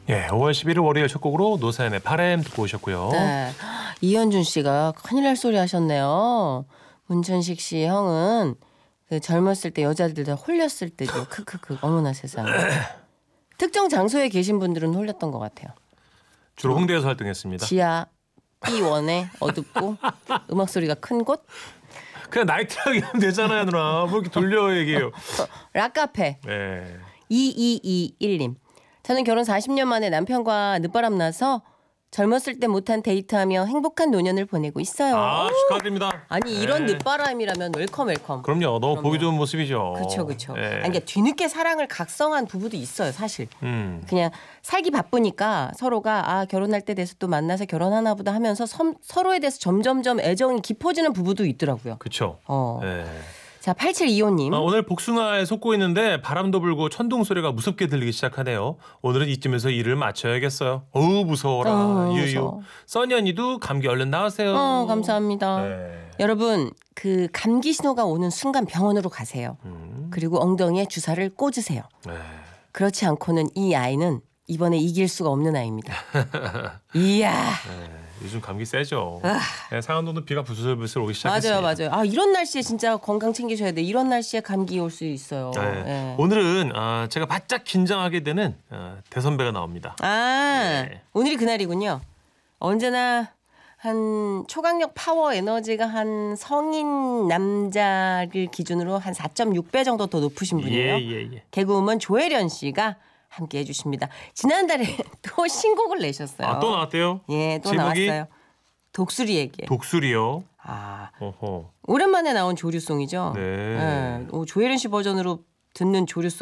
예, 5월 11일 월요일 첫 곡으로 노사연의 바램 듣고 오셨고요. 네. 이현준 씨가 큰일 날 소리 하셨네요. 문천식 씨 형은 그 젊었을 때 여자들 다 홀렸을 때죠. 크크크. 어머나 세상에. 특정 장소에 계신 분들은 홀렸던 것 같아요. 주로 홍대에서 활동했습니다. 지하 B1에 어둡고 음악 소리가 큰 곳. 그냥 나이트하게 하면 되잖아요, 누나. 뭐 이렇게 돌려 얘기해요. 락카페. 네. 2221님. 저는 결혼 40년 만에 남편과 늦바람 나서 젊었을 때 못한 데이트하며 행복한 노년을 보내고 있어요. 아, 축하드립니다. 아니 이런 늦바람이라면 웰컴. 그럼요. 너무 보기 좋은 모습이죠. 그렇죠. 예. 아니, 그러니까 뒤늦게 사랑을 각성한 부부도 있어요, 사실. 그냥 살기 바쁘니까 서로가 아 결혼할 때 돼서 또 만나서 결혼하나 보다 하면서 서로에 대해서 점점점 애정이 깊어지는 부부도 있더라고요. 그렇죠. 예. 자, 8725님. 오늘 복숭아에 솟고 있는데 바람도 불고 천둥 소리가 무섭게 들리기 시작하네요. 오늘은 이쯤에서 일을 마쳐야겠어요. 어우 무서워라. 유유. 무서워. 써니 언니도 감기 얼른 나으세요. 감사합니다. 네. 여러분 그 감기 신호가 오는 순간 병원으로 가세요. 그리고 엉덩이에 주사를 꽂으세요. 네. 그렇지 않고는 이 아이는 이번에 이길 수가 없는 아이입니다. 이야. 네, 요즘 감기 세죠. 네, 상암도는 비가 부슬부슬 오기 시작했습니다. 맞아요. 아 이런 날씨에 진짜 건강 챙기셔야 돼. 이런 날씨에 감기 올 수 있어요. 네. 네. 오늘은 제가 바짝 긴장하게 되는 대선배가 나옵니다. 네. 오늘이 그날이군요. 언제나 한 초강력 파워 에너지가 한 성인 남자를 기준으로 한 4.6배 정도 더 높으신 분이에요. 예. 개그우먼 조혜련 씨가 함께 해주십니다. 지난달에 또 신곡을 내셨어요. 아, 또 나왔대요? 예, 또 제목이? 나왔어요. 독수리에게. 독수리요. 오랜만에 나온 조류송이죠. 네. 예, 조혜련 씨 버전으로 듣는 조류송.